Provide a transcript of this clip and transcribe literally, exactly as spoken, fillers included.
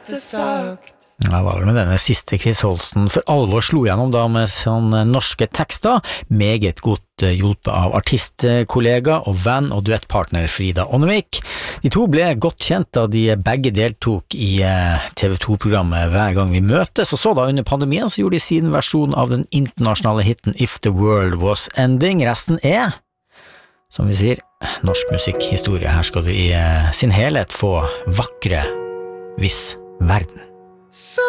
lite sagt. Det var vel med denne siste Chris Holsten for alvor slo gjennom da med sånne norske tekster, meget godt hjulpet av artistkollega og venn og duettpartner Frida Ånnevik. De to ble godt kjent da de begge deltok i T V to-programmet Hver gang vi møtes, og så da under pandemien så gjorde de sin versjon av den internasjonale hitten If the World Was Ending. Resten er, som vi sier, norsk musikkhistorie. Her skal du i sin helhet få vakre Hvis verden. Så